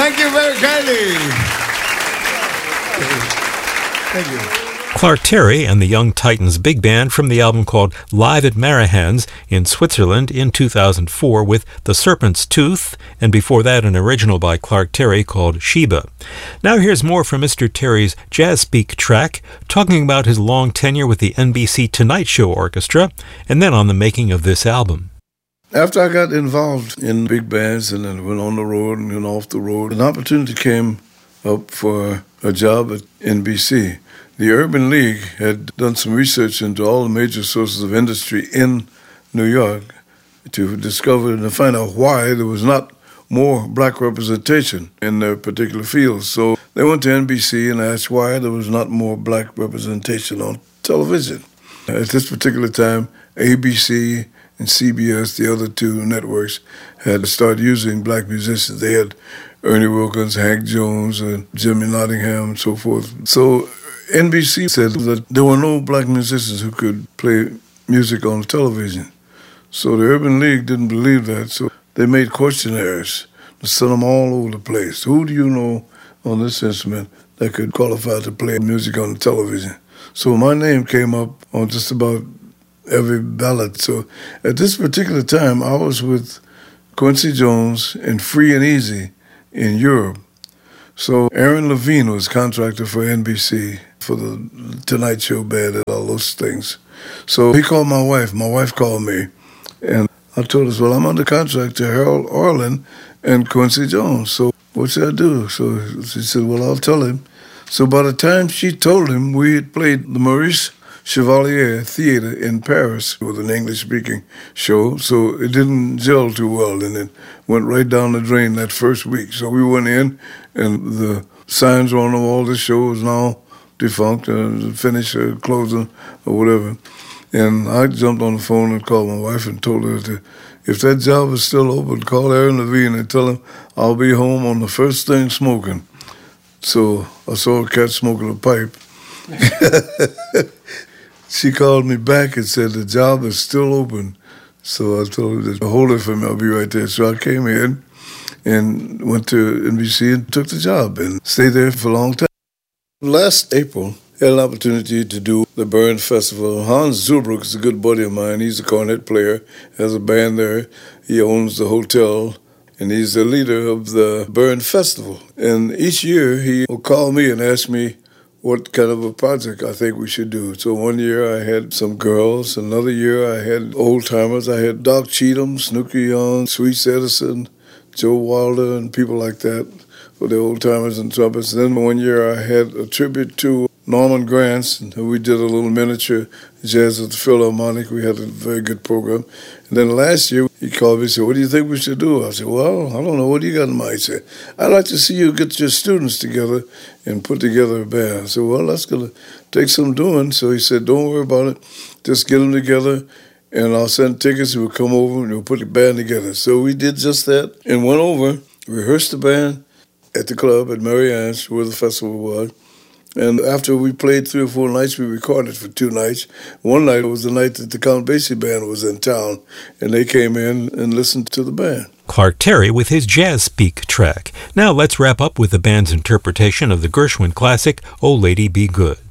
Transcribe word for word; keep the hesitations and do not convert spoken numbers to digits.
Thank you very kindly. Thank you. Clark Terry and the Young Titans Big Band from the album called Live at Marahan's in Switzerland in two thousand four with The Serpent's Tooth, and before that an original by Clark Terry called Sheba. Now here's more from Mister Terry's Jazz Speak track, talking about his long tenure with the N B C Tonight Show Orchestra, and then on the making of this album. After I got involved in big bands and then went on the road and went off the road, an opportunity came up for a job at N B C. The Urban League had done some research into all the major sources of industry in New York to discover and to find out why there was not more black representation in their particular fields. So they went to N B C and asked why there was not more black representation on television. At this particular time, A B C and C B S, the other two networks, had started using black musicians. They had Ernie Wilkins, Hank Jones, and Jimmy Nottingham, and so forth. So N B C said that there were no black musicians who could play music on television. So the Urban League didn't believe that, so they made questionnaires to send them all over the place. Who do you know on this instrument that could qualify to play music on television? So my name came up on just about every ballot. So at this particular time, I was with Quincy Jones and Free and Easy in Europe. So Aaron Levine was contracted for N B C for the Tonight Show band and all those things. So he called my wife. My wife called me, and I told her, well, I'm under contract to Harold Arlen and Quincy Jones, so what should I do? So she said, well, I'll tell him. So by the time she told him, we had played the Maurice Chevalier Theater in Paris with an English-speaking show, so it didn't gel too well, and it went right down the drain that first week. So we went in, and the signs were on the wall, the show is now defunct, uh, finished, uh, closing, or whatever. And I jumped on the phone and called my wife and told her that if that job is still open, call Aaron Levine and tell him I'll be home on the first thing smoking. So I saw a cat smoking a pipe. She called me back and said the job is still open. So I told her to hold it for me, I'll be right there. So I came in and went to N B C and took the job and stayed there for a long time. Last April, I had an opportunity to do the Bern Festival. Hans Zulbruck is a good buddy of mine. He's a cornet player, has a band there. He owns the hotel, and he's the leader of the Bern Festival. And each year, he will call me and ask me what kind of a project I think we should do. So one year I had some girls. Another year I had old-timers. I had Doc Cheatham, Snooky Young, Sweets Edison, Joe Wilder, and people like that for the old-timers and trumpets. And then one year I had a tribute to Norman Granz, and we did a little miniature jazz at the Philharmonic. We had a very good program. And then last year, he called me and said, what do you think we should do? I said, well, I don't know. What do you got in mind? He said, I'd like to see you get your students together and put together a band. I said, well, that's going to take some doing. So he said, don't worry about it. Just get them together, and I'll send tickets, and we'll come over, and we'll put the band together. So we did just that and went over, rehearsed the band at the club at Mary Ann's, where the festival was. And after we played three or four nights, we recorded for two nights. One night was the night that the Count Basie Band was in town, and they came in and listened to the band. Clark Terry with his Jazz Speak track. Now let's wrap up with the band's interpretation of the Gershwin classic, Oh Lady Be Good.